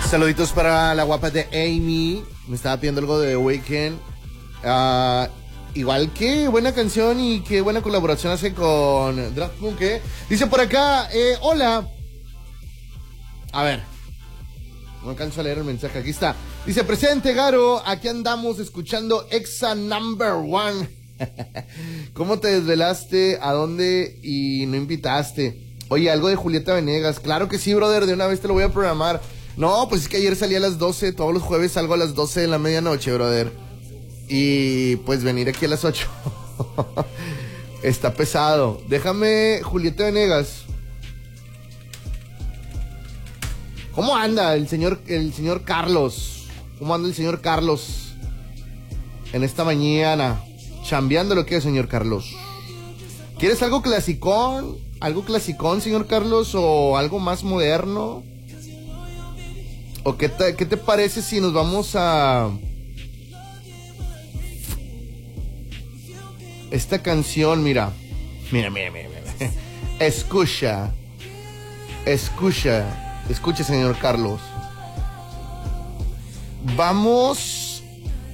Saluditos para la guapa de Amy. Me estaba pidiendo algo de The Weeknd. Igual que buena canción y qué buena colaboración hace con Daft Punk. Dice por acá, hola. A ver, no alcanzo a leer el mensaje. Aquí está. Dice, presente, Garo. Aquí andamos escuchando Exa Number One. ¿Cómo te desvelaste? ¿A dónde? Y no invitaste. Oye, algo de Julieta Venegas. Claro que sí, brother. De una vez te lo voy a programar. No, pues es que ayer salí a las 12. Todos los jueves salgo a las 12 de la medianoche, brother. Y pues venir aquí a las 8. Está pesado. Déjame, Julieta Venegas. ¿Cómo anda el señor Carlos? ¿Cómo anda el señor Carlos en esta mañana? Chambeando lo que es, señor Carlos. ¿Quieres algo clasicón? ¿Algo clasicón, señor Carlos? ¿O algo más moderno? ¿O qué te parece si nos vamos a esta canción? Mira. Escucha, señor Carlos. Vamos